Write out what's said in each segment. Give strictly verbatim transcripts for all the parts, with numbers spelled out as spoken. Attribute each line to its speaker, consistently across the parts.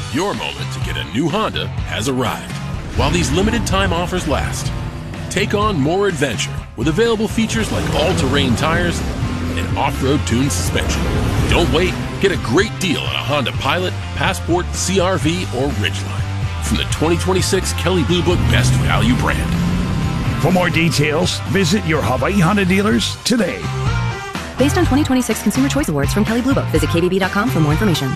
Speaker 1: Your moment to get a new Honda has arrived. While these limited time offers last, take on more adventure with available features like all-terrain tires and off-road tuned suspension. Don't wait. Get a great deal on a Honda Pilot, Passport, C R V, or Ridgeline from the twenty twenty-six Kelley Blue Book Best Value brand.
Speaker 2: For more details, visit your Hawaii Honda dealers today.
Speaker 3: Based on twenty twenty-six Consumer Choice Awards from Kelley Blue Book. Visit K B B dot com for more information.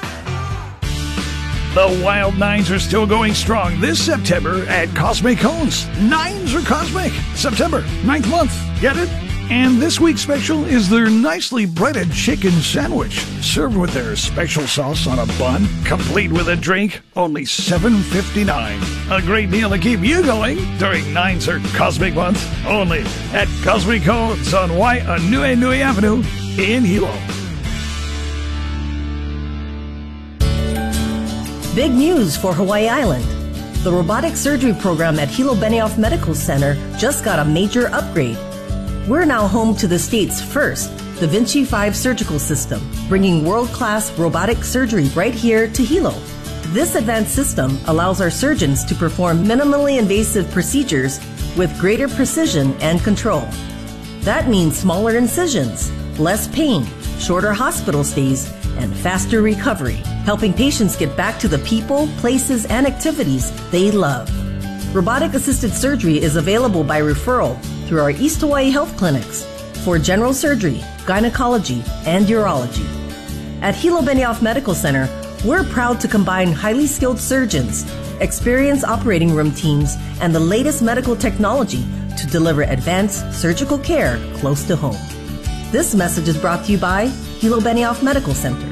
Speaker 2: The Wild Nines are still going strong this September at Cosmic Cones. Nines are Cosmic. September, ninth month. Get it? And this week's special is their nicely breaded chicken sandwich, served with their special sauce on a bun, complete with a drink, only seven fifty-nine. A great deal to keep you going during Nines are Cosmic Month, only at Cosmic Cones on Waianui Nui Avenue in Hilo.
Speaker 4: Big news for Hawaii Island. The robotic surgery program at Hilo Benioff Medical Center just got a major upgrade. We're now home to the state's first Da Vinci five surgical system, bringing world-class robotic surgery right here to Hilo. This advanced system allows our surgeons to perform minimally invasive procedures with greater precision and control. That means smaller incisions, less pain, shorter hospital stays, and faster recovery, helping patients get back to the people, places, and activities they love. Robotic-assisted surgery is available by referral through our East Hawaii Health Clinics for general surgery, gynecology, and urology. At Hilo Benioff Medical Center, we're proud to combine highly skilled surgeons, experienced operating room teams, and the latest medical technology to deliver advanced surgical care close to home. This message is brought to you by Hilo Benioff Medical Center.